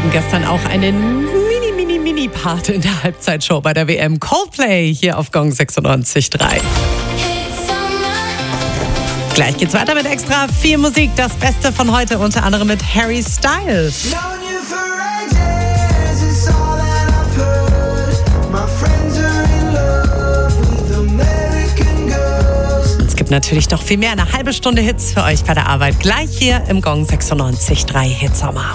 hatten gestern auch einen Mini-Part in der Halbzeitshow bei der WM. Coldplay hier auf Gong 96.3. Gleich geht's weiter mit extra viel Musik. Das Beste von heute, unter anderem mit Harry Styles. Es gibt natürlich noch viel mehr. Eine halbe Stunde Hits für euch bei der Arbeit. Gleich hier im Gong 96.3 Hitsommer.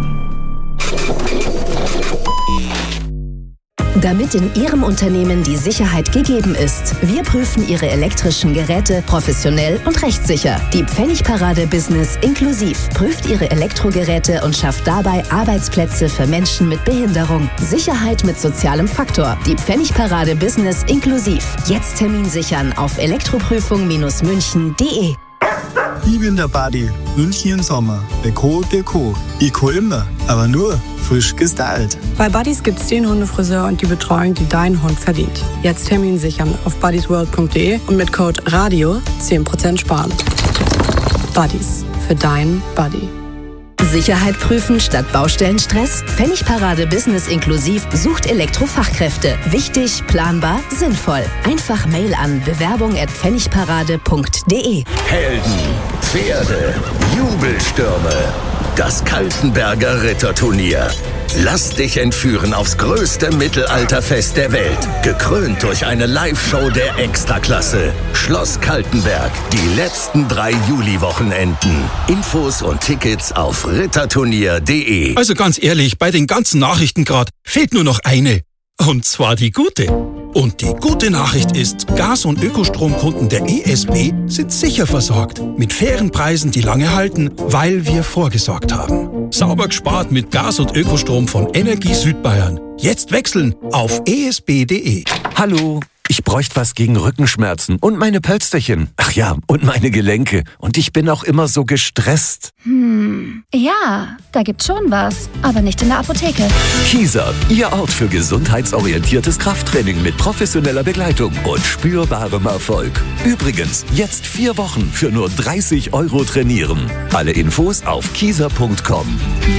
Damit in Ihrem Unternehmen die Sicherheit gegeben ist. Wir prüfen Ihre elektrischen Geräte professionell und rechtssicher. Die Pfennigparade Business inklusiv prüft Ihre Elektrogeräte und schafft dabei Arbeitsplätze für Menschen mit Behinderung. Sicherheit mit sozialem Faktor. Die Pfennigparade Business inklusiv. Jetzt Termin sichern auf elektroprüfung-münchen.de. Ich bin der Buddy. München im Sommer. Deko. Ich kann immer, aber nur frisch gestylt. Bei Buddies gibt's den Hundefriseur und die Betreuung, die dein Hund verdient. Jetzt Termin sichern auf buddysworld.de und mit Code RADIO 10% sparen. Buddies. Für deinen Buddy. Sicherheit prüfen statt Baustellenstress? Pfennigparade Business inklusiv sucht Elektrofachkräfte. Wichtig, planbar, sinnvoll. Einfach Mail an bewerbung@pfennigparade.de. Helden, Pferde, Jubelstürme. Das Kaltenberger Ritterturnier. Lass dich entführen aufs größte Mittelalterfest der Welt. Gekrönt durch eine Live-Show der Extraklasse. Schloss Kaltenberg. Die letzten 3 Juli-Wochenenden. Infos und Tickets auf ritterturnier.de. Also ganz ehrlich, bei den ganzen Nachrichten gerade fehlt nur noch eine. Und zwar die gute. Und die gute Nachricht ist, Gas- und Ökostromkunden der ESB sind sicher versorgt. Mit fairen Preisen, die lange halten, weil wir vorgesorgt haben. Sauber gespart mit Gas- und Ökostrom von Energie Südbayern. Jetzt wechseln auf esb.de. Hallo, ich bräuchte was gegen Rückenschmerzen und meine Pölsterchen. Ach ja, und meine Gelenke. Und ich bin auch immer so gestresst. Ja, da gibt's schon was, aber nicht in der Apotheke. Kieser, Ihr Ort für gesundheitsorientiertes Krafttraining mit professioneller Begleitung und spürbarem Erfolg. Übrigens, jetzt 4 Wochen für nur 30 € trainieren. Alle Infos auf kieser.com.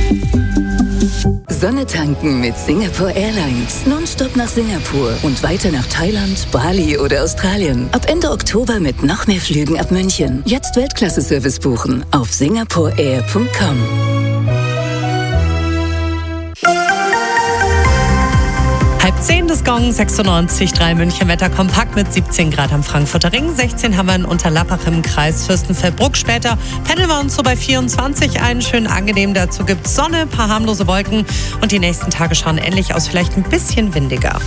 Sonne tanken mit Singapore Airlines. Nonstop nach Singapur und weiter nach Thailand, Bali oder Australien. Ab Ende Oktober mit noch mehr Flügen ab München. Jetzt Weltklasse-Service buchen auf singaporeair.com. Halb 10 des Gong 96.3 München Wetter kompakt mit 17 Grad am Frankfurter Ring. 16 haben wir in Unterlappach im Kreis Fürstenfeldbruck. Später pendeln wir uns so bei 24 ein. Schön angenehm. Dazu gibt's Sonne, ein paar harmlose Wolken. Und die nächsten Tage schauen ähnlich aus, vielleicht ein bisschen windiger.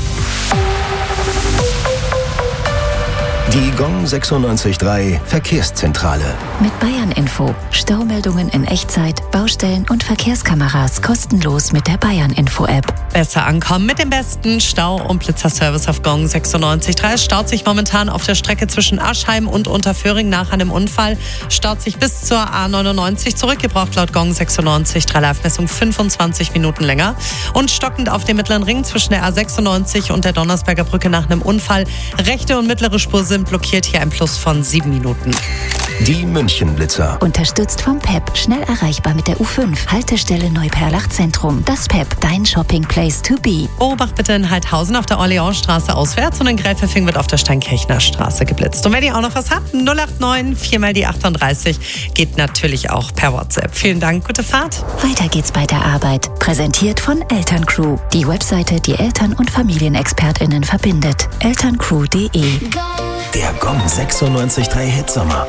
Die Gong 96.3 Verkehrszentrale. Mit Bayern Info. Staumeldungen in Echtzeit, Baustellen und Verkehrskameras kostenlos mit der Bayern Info App. Besser ankommen mit dem besten Stau- und Blitzerservice auf Gong 96.3. Es staut sich momentan auf der Strecke zwischen Aschheim und Unterföhring nach einem Unfall. Staut sich bis zur A99 zurück. Ihr braucht laut Gong 96.3 Live-Messung 25 Minuten länger. Und stockend auf dem Mittleren Ring zwischen der A96 und der Donnersberger Brücke nach einem Unfall. Rechte und mittlere Spur sind blockiert, hier ein Plus von 7 Minuten. Die München-Blitzer. Unterstützt vom PEP. Schnell erreichbar mit der U5. Haltestelle Neuperlach Zentrum. Das PEP, dein Shopping Place to be. Obacht bitte in Heidhausen auf der Orleansstraße auswärts und in Gräfelfing wird auf der Steinkirchner Straße geblitzt. Und wenn ihr auch noch was habt, 089 4 mal die 38 geht natürlich auch per WhatsApp. Vielen Dank, gute Fahrt. Weiter geht's bei der Arbeit. Präsentiert von Elterncrew. Die Webseite, die Eltern- und FamilienexpertInnen verbindet. elterncrew.de. Der Gong 96.3 Hitsommer.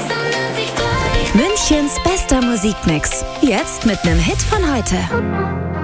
Münchens bester Musikmix. Jetzt mit einem Hit von heute.